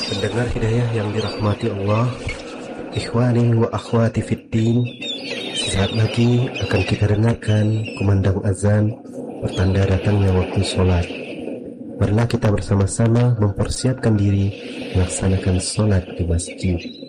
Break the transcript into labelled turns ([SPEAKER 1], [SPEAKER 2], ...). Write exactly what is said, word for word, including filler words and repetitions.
[SPEAKER 1] Pendengar hidayah yang dirahmati Allah, ikhwani wa akhwati fiddin, saat lagi akan kita dengarkan kumandang azan pertanda datangnya waktu sholat. Marilah kita bersama-sama mempersiapkan diri melaksanakan sholat di masjid.